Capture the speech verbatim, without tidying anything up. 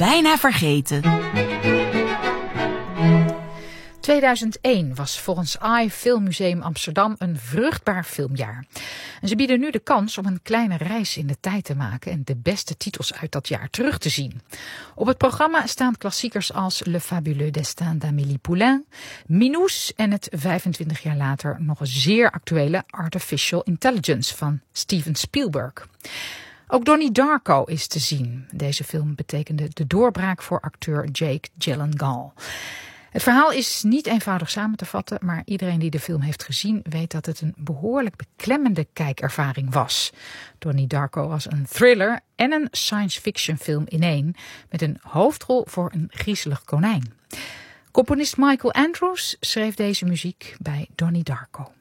bijna vergeten. tweeduizend één was volgens I Filmmuseum Amsterdam een vruchtbaar filmjaar. En ze bieden nu de kans om een kleine reis in de tijd te maken en de beste titels uit dat jaar terug te zien. Op het programma staan klassiekers als Le Fabuleux Destin d'Amélie Poulain, Minous en het vijfentwintig jaar later nog een zeer actuele Artificial Intelligence van Steven Spielberg. Ook Donnie Darko is te zien. Deze film betekende de doorbraak voor acteur Jake Gyllenhaal. Het verhaal is niet eenvoudig samen te vatten, maar iedereen die de film heeft gezien weet dat het een behoorlijk beklemmende kijkervaring was. Donnie Darko was een thriller en een science fiction film in één, met een hoofdrol voor een griezelig konijn. Componist Michael Andrews schreef deze muziek bij Donnie Darko.